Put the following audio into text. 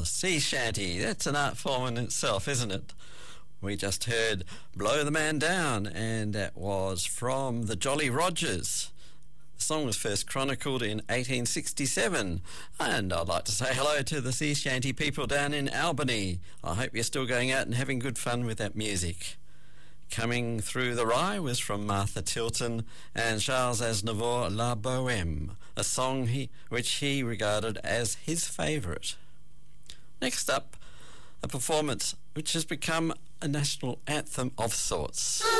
sea shanty. That's an art form in itself, isn't it? We just heard Blow the Man Down, and that was from the Jolly Rogers. The song was first chronicled in 1867, and I'd like to say hello to the sea shanty people down in Albany. I hope you're still going out and having good fun with that music. Coming Through the Rye was from Martha Tilton and Charles Aznavour, La Bohème, a song which he regarded as his favourite. Next up, a performance which has become a national anthem of sorts.